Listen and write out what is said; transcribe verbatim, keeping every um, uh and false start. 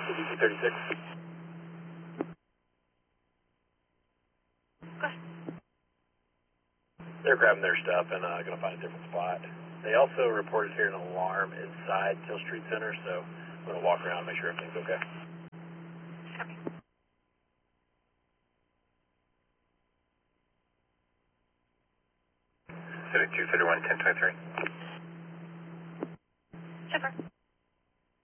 C D T thirty-six. Go ahead. They're grabbing their stuff and uh, going to find a different spot. They also reported here an alarm inside Hill Street Center, so I'm going to walk around and make sure everything's okay. Okay. Civic two thirty-one, ten twenty-three. Chipper.